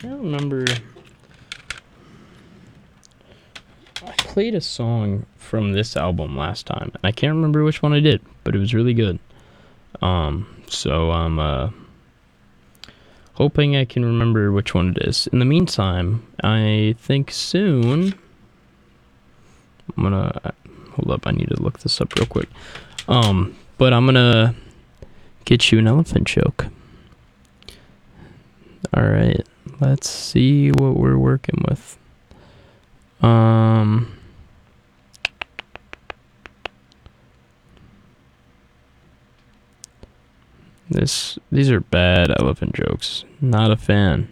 can't remember. I played a song from this album last time, and I can't remember which one I did, but it was really good. So I'm hoping I can remember which one it is. In the meantime, I think soon I'm gonna hold up. I need to look this up real quick. But I'm gonna get you an elephant joke. All right, let's see what we're working with. These are bad elephant jokes. Not a fan.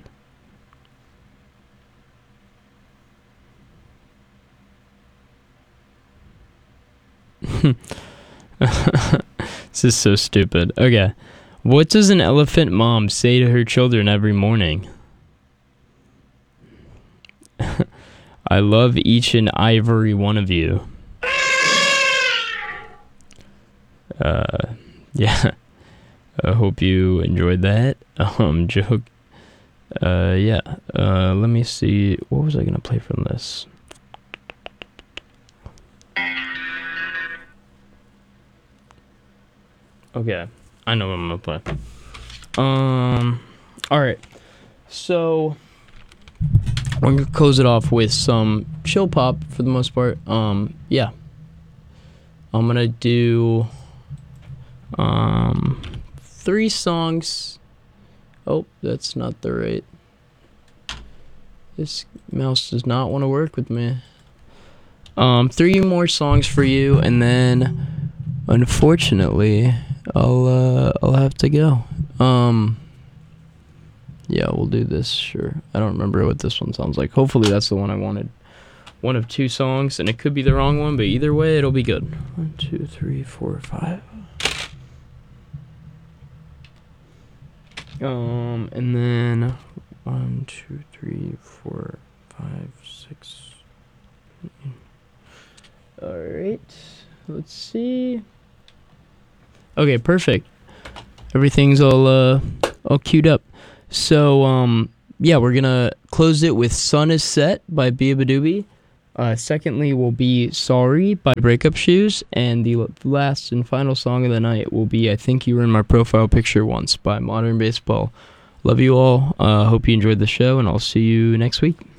This is so stupid. Okay. What does an elephant mom say to her children every morning? I love each and every one of you. Yeah. I hope you enjoyed that joke. Yeah. Let me see. What was I gonna play from this? Okay, I know what I'm gonna play. All right. So we're gonna close it off with some chill pop for the most part. Yeah. I'm gonna do 3 songs. Oh, that's not the right. This mouse does not want to work with me. 3 more songs for you, and then unfortunately I'll have to go. Yeah, we'll do this, sure. I don't remember what this one sounds like. Hopefully that's the one I wanted. One of 2 songs, and it could be the wrong one, but either way it'll be good. 1, 2, 3, 4, 5. And then 1, 2, 3, 4, 5, 6. All right, let's see. Okay, perfect. Everything's all queued up. So yeah, we're gonna close it with "Sun Is Set" by Beabadoobie. Secondly will be "Sorry" by Breakup Shoes, and the last and final song of the night will be "I Think You Were in My Profile Picture Once" by Modern Baseball. Love you all. Hope you enjoyed the show, and I'll see you next week.